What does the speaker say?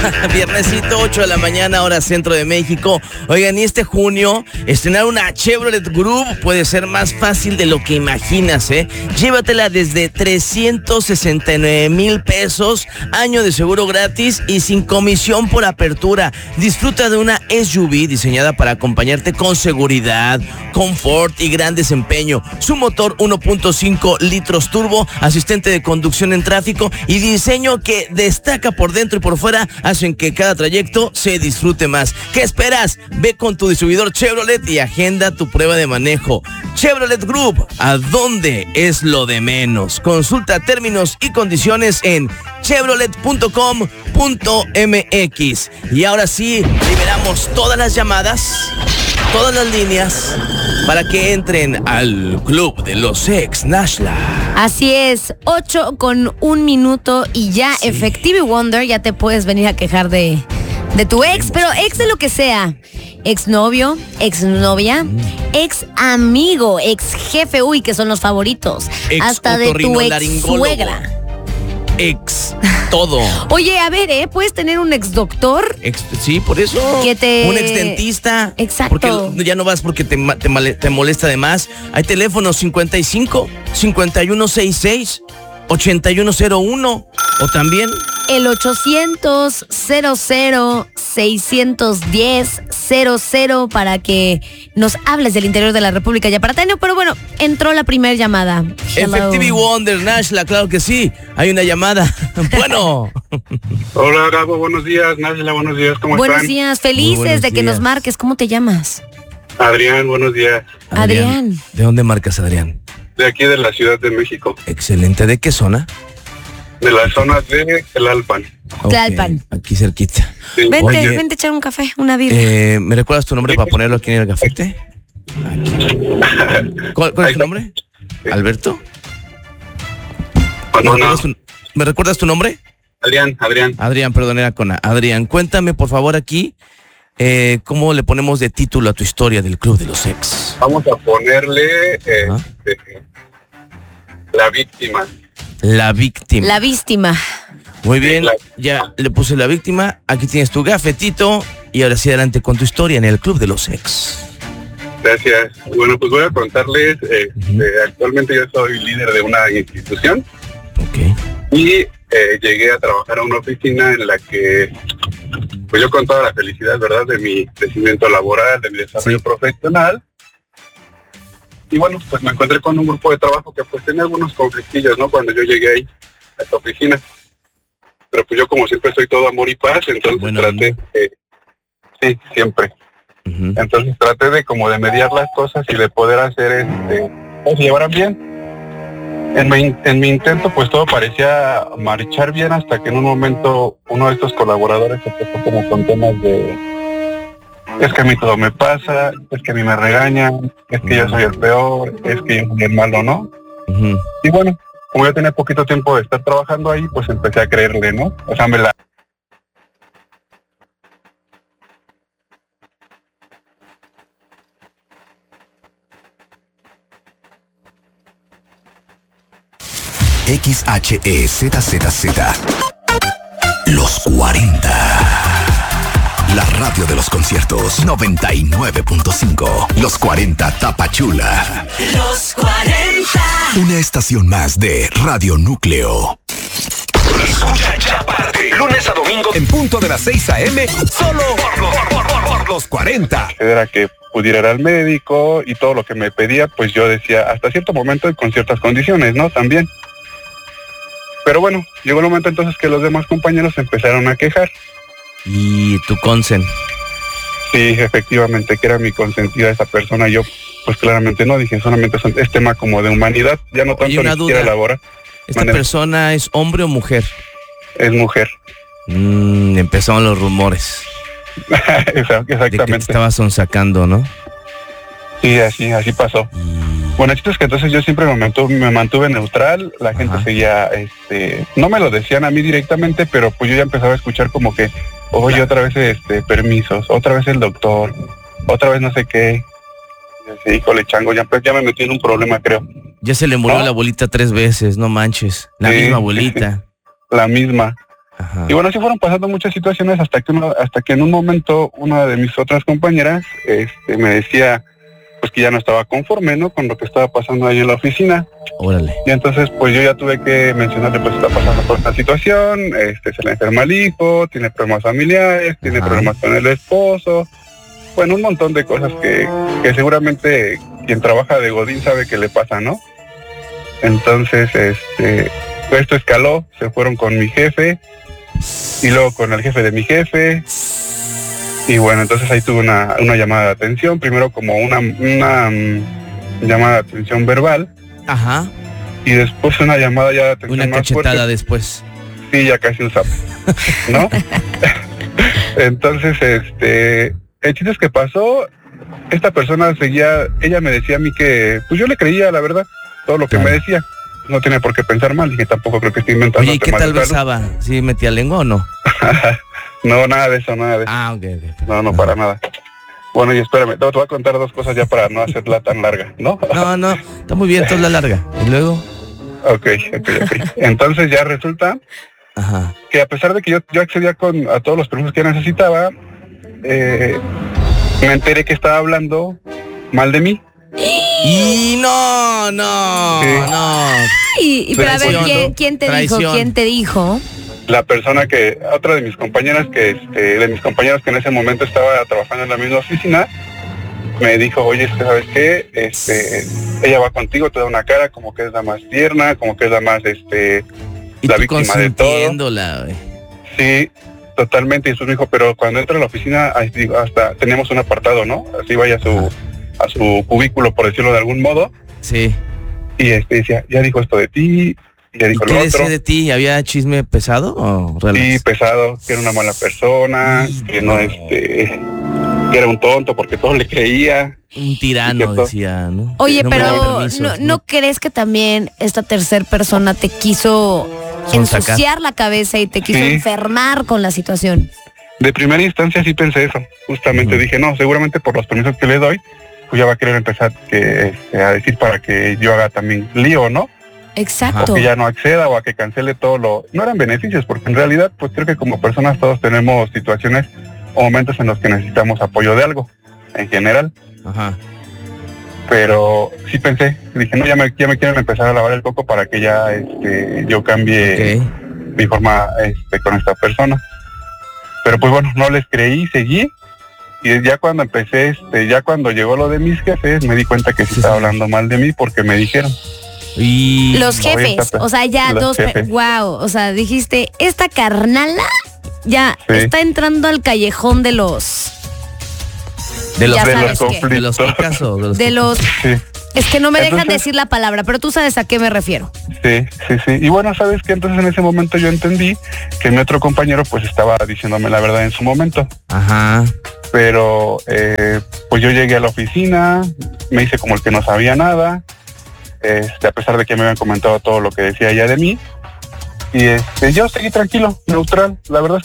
Viernesito, 8 de la mañana, hora centro de México. Oigan, y este junio, estrenar una Chevrolet Groove puede ser más fácil de lo que imaginas, ¿eh? Llévatela desde 369,000 pesos, año de seguro gratis y sin comisión por apertura. Disfruta de una SUV diseñada para acompañarte con seguridad, confort y gran desempeño. Su motor 1.5 litros turbo, asistente de conducción en tráfico y diseño que destaca por dentro y por fuera hacen que cada trayecto se disfrute más. ¿Qué esperas? Ve con tu distribuidor Chevrolet y agenda tu prueba de manejo. Chevrolet Group, ¿a dónde es lo de menos? Consulta términos y condiciones en chevrolet.com.mx. Y ahora sí, liberamos todas las llamadas, todas las líneas, para que entren al Club de los Ex, Nashla. Así es, 8:01 y ya, sí. Effective Wonder, ya te puedes venir a quejar de tu ex, pero ex de lo que sea. Ex novio, ex novia, ex amigo, ex jefe, uy, que son los favoritos. Hasta de tu ex suegra. Ex todo. Oye, a ver, ¿puedes tener un ex doctor? Sí, por eso. Un ex dentista. Exacto. Porque ya no vas porque te molesta de más. Hay teléfonos 55 5166 8101 o también el 800-00-610-00 para que nos hables del interior de la República Yaparatano. Pero bueno, entró la primera llamada. Effective Wonder, Nashla, claro que sí. Hay una llamada. Bueno. Hola, Gabo, buenos días. Nashla, buenos días. ¿Cómo están? Buenos días, felices de que nos marques. ¿Cómo te llamas? Adrián, buenos días. Adrián. ¿De dónde marcas, Adrián? De aquí de la Ciudad de México. Excelente. ¿De qué zona? De la zona de Tlalpan. Tlalpan. Okay, aquí cerquita. Sí. Vente a echar un café, una birra. ¿Me recuerdas tu nombre para ponerlo aquí en el cafete? ¿Cuál es tu nombre? Sí. ¿Alberto? No. ¿Me recuerdas tu nombre? Adrián. Adrián, perdón, era con A. Adrián, cuéntame por favor aquí, ¿cómo le ponemos de título a tu historia del Club de los Ex? Vamos a ponerle La víctima. La víctima. La víctima. Muy bien, ya le puse la víctima. Aquí tienes tu gafetito y ahora sí adelante con tu historia en el Club de los Ex. Gracias. Bueno, pues voy a contarles, actualmente yo soy líder de una institución. Ok. Y llegué a trabajar a una oficina en la que, pues yo con toda la felicidad, ¿verdad?, de mi crecimiento laboral, de mi desarrollo profesional. Y bueno, pues me encontré con un grupo de trabajo que pues tenía algunos conflictillos, ¿no?, cuando yo llegué ahí a esta oficina. Pero pues yo como siempre soy todo amor y paz, entonces traté, sí, siempre. Entonces traté de como de mediar las cosas y de poder hacer pues se llevaran bien. En mi intento pues todo parecía marchar bien hasta que en un momento uno de estos colaboradores se empezó como con temas de es que a mí todo me pasa, es que a mí me regañan, es que yo soy el peor, es que yo soy el malo, ¿no? Y bueno, como yo tenía poquito tiempo de estar trabajando ahí, pues empecé a creerle, ¿no? O sea, XHEZZZ Los 40. La radio de los conciertos 99.5. Los 40 Tapachula. Los 40. Una estación más de Radio Núcleo. Escucha Chaparte. Lunes a domingo En punto de las 6 a.m. Solo por los 40. Era que pudiera ir al médico y todo lo que me pedía, pues yo decía hasta cierto momento y con ciertas condiciones, ¿no? También. Pero bueno, llegó el momento entonces que los demás compañeros empezaron a quejar. ¿Y tu consen? Sí, efectivamente, que era mi consentida esa persona. Yo, pues claramente no, dije, solamente es tema como de humanidad, ya no tanto ni siquiera laboral. ¿Esta persona es hombre o mujer? Es mujer. Empezaron los rumores. Exactamente. De que te estaba sonsacando, ¿no? Sí, así pasó. Bueno, esto es que entonces yo siempre me mantuve neutral, la gente seguía, no me lo decían a mí directamente, pero pues yo ya empezaba a escuchar como que, oye, otra vez permisos, otra vez el doctor, otra vez no sé qué. Y así, híjole, chango, ya me metí en un problema, creo. Ya se le murió la abuelita 3 veces, no manches, la misma abuelita. La misma. Ajá. Y bueno, así fueron pasando muchas situaciones hasta que en un momento una de mis otras compañeras me decía pues que ya no estaba conforme, ¿no? Con lo que estaba pasando ahí en la oficina. Órale. Y entonces pues yo ya tuve que mencionarle pues está pasando por esta situación, se le enferma el hijo, tiene problemas familiares, tiene problemas con el esposo, bueno, un montón de cosas que seguramente quien trabaja de godín sabe que le pasa, ¿no? Entonces, esto escaló, se fueron con mi jefe y luego con el jefe de mi jefe. Y bueno, entonces ahí tuve una llamada de atención, primero como una llamada de atención verbal. Ajá. Y después una llamada ya de atención Una más cachetada fuerte. después. Sí, ya casi un sapo, ¿no? Entonces, el chiste es que pasó, esta persona ella me decía a mí que, pues yo le creía, la verdad, todo lo que me decía. No tiene por qué pensar mal, y que tampoco creo que esté inventando. Oye, ¿y qué tal besaba? ¿Sí metía lengua o no? No, nada de eso. Ah, ok. No, para nada. Bueno, y espérame, te voy a contar dos cosas ya para no hacerla tan larga, ¿no? No, está muy bien, toda la larga. ¿Y luego? Ok. Entonces ya resulta que a pesar de que yo accedía a todos los permisos que necesitaba, me enteré que estaba hablando mal de mí. Y no. Pero a ver, ¿quién te dijo? ¿Quién te dijo? La persona otra de mis compañeras de mis compañeros que en ese momento estaba trabajando en la misma oficina, me dijo, oye, ¿sabes qué? Ella va contigo, te da una cara como que es la más tierna, como que es la más, la víctima de todo. Sí, totalmente. Y eso me dijo, pero cuando entra a la oficina, hasta tenemos un apartado, ¿no? Así vaya a su cubículo, por decirlo de algún modo. Sí. Y decía, ya dijo esto de ti, y ya dijo lo otro. ¿Qué decía de ti? ¿Había chisme pesado o relax? Sí, pesado, que era una mala persona, que no, que era un tonto porque todo le creía. Un tirano, decía, ¿no? Oye, pero ¿no crees que también esta tercera persona te quiso ensuciar la cabeza y te quiso enfermar con la situación? De primera instancia sí pensé eso. Justamente dije, no, seguramente por los permisos que le doy, pues ya va a querer empezar a decir para que yo haga también lío, ¿no? Exacto. O que ya no acceda o a que cancele todo no eran beneficios, porque en realidad pues creo que como personas todos tenemos situaciones o momentos en los que necesitamos apoyo de algo, en general. Ajá. Pero sí pensé, dije, no, ya me quieren empezar a lavar el coco para que ya yo cambie mi forma con esta persona. Pero pues bueno, no les creí, seguí. Y ya cuando empecé, ya cuando llegó lo de mis jefes, me di cuenta que sí estaba hablando mal de mí porque me dijeron. Y los jefes, o sea, ya dos, wow, o sea, dijiste, esta carnala ya está entrando al callejón de los conflictos. Es que no me dejan decir la palabra, pero tú sabes a qué me refiero. Sí. Y bueno, ¿sabes qué? Entonces en ese momento yo entendí que mi otro compañero pues estaba diciéndome la verdad en su momento. Ajá. Pero pues yo llegué a la oficina, me hice como el que no sabía nada, a pesar de que me habían comentado todo lo que decía ella de mí. Y yo seguí tranquilo, neutral. La verdad es